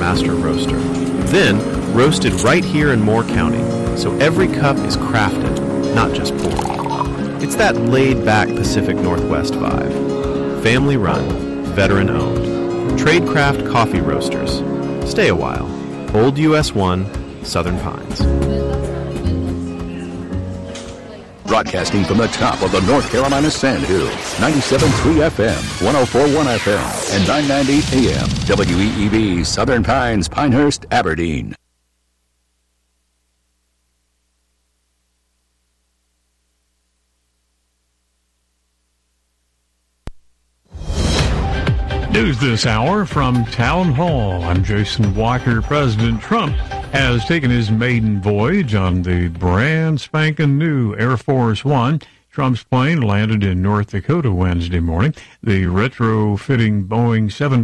master roaster. Then, roasted right here in Moore County, so every cup is crafted, not just poured. It's that laid-back Pacific Northwest vibe. Family-run, veteran-owned. Tradecraft Coffee Roasters. Stay a while. Old US 1, Southern Pines. Broadcasting from the top of the North Carolina Sandhills, 97.3 FM, 104.1 FM, and 990 AM, WEEB, Southern Pines, Pinehurst, Aberdeen. News this hour from Town Hall. I'm Jason Walker. President Trump has taken his maiden voyage on the brand spanking new Air Force One. Trump's plane landed in North Dakota Wednesday morning. The retrofitting Boeing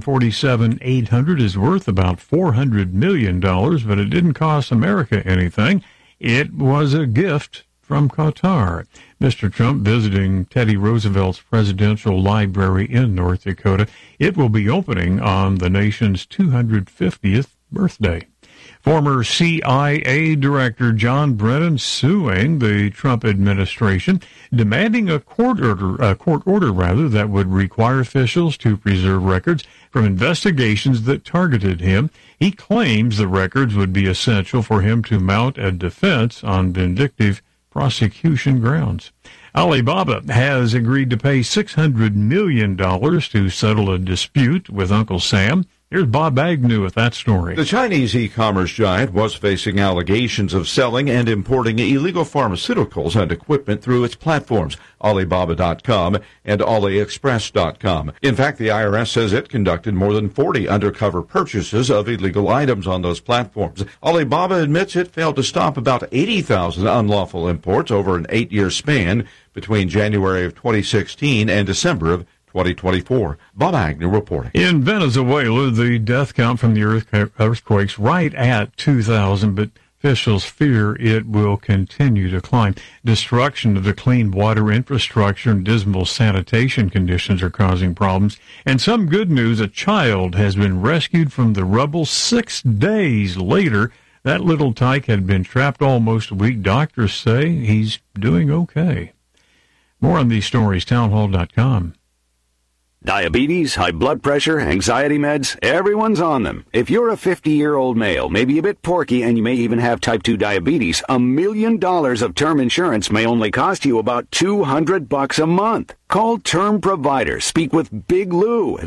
747-800 is worth about $400 million, but it didn't cost America anything. It was a gift from Qatar. Mr. Trump visiting Teddy Roosevelt's Presidential Library in North Dakota. It will be opening on the nation's 250th birthday. Former CIA Director John Brennan suing the Trump administration, demanding a court order that would require officials to preserve records from investigations that targeted him. He claims the records would be essential for him to mount a defense on vindictive prosecution grounds. Alibaba has agreed to pay $600 million to settle a dispute with Uncle Sam. Here's Bob Agnew with that story. The Chinese e-commerce giant was facing allegations of selling and importing illegal pharmaceuticals and equipment through its platforms, Alibaba.com and AliExpress.com. In fact, the IRS says it conducted more than 40 undercover purchases of illegal items on those platforms. Alibaba admits it failed to stop about 80,000 unlawful imports over an 8-year span between January of 2016 and December of 2024. Bob Agnew reporting. In Venezuela, the death count from the earthquakes right at 2,000, but officials fear it will continue to climb. Destruction of the clean water infrastructure and dismal sanitation conditions are causing problems. And some good news, a child has been rescued from the rubble 6 days later. That little tyke had been trapped almost a week. Doctors say he's doing okay. More on these stories, townhall.com. Diabetes, high blood pressure, anxiety meds, everyone's on them. If you're a 50-year-old male, maybe a bit porky, and you may even have type 2 diabetes, $1 million of term insurance may only cost you about $200 a month. Call Term Provider. Speak with Big Lou at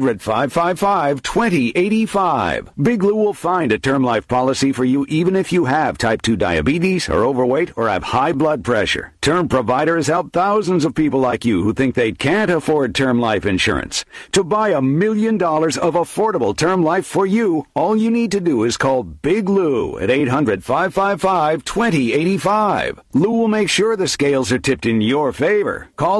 800-555-2085. Big Lou will find a term life policy for you even if you have type 2 diabetes, are overweight, or have high blood pressure. Term Provider has helped thousands of people like you who think they can't afford term life insurance. To buy $1 million of affordable term life for you, all you need to do is call Big Lou at 800-555-2085. Lou will make sure the scales are tipped in your favor. Call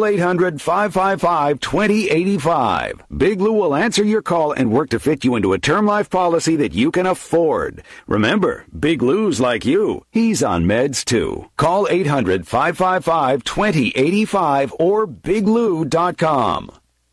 800-555-2085. Big Lou will answer your call and work to fit you into a term life policy that you can afford. Remember, Big Lou's like you. He's on meds too. Call 800-555-2085 or biglou.com.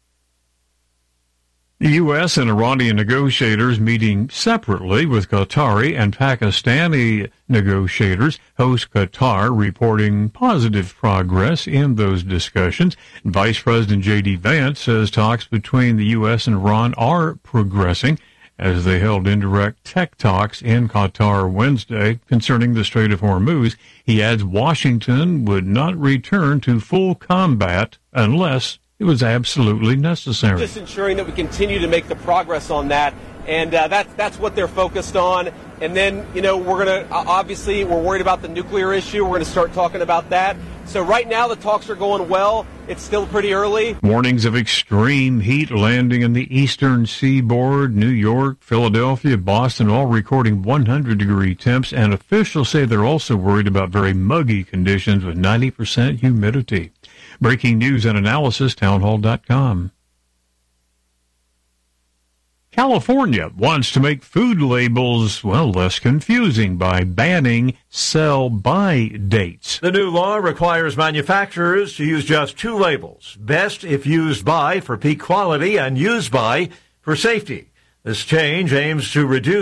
The U.S. and Iranian negotiators meeting separately with Qatari and Pakistani negotiators. Host Qatar reporting positive progress in those discussions. Vice President J.D. Vance says talks between the U.S. and Iran are progressing as they held indirect tech talks in Qatar Wednesday concerning the Strait of Hormuz. He adds Washington would not return to full combat unless it was absolutely necessary. Just ensuring that we continue to make the progress on that, and that's what they're focused on. And then, we're going to, obviously, we're worried about the nuclear issue. We're going to start talking about that. So right now the talks are going well. It's still pretty early. Warnings of extreme heat landing in the eastern seaboard, New York, Philadelphia, Boston, all recording 100-degree temps. And officials say they're also worried about very muggy conditions with 90% humidity. Breaking news and analysis, townhall.com. California wants to make food labels, less confusing by banning sell-by dates. The new law requires manufacturers to use just 2 labels, best if used by for peak quality and used by for safety. This change aims to reduce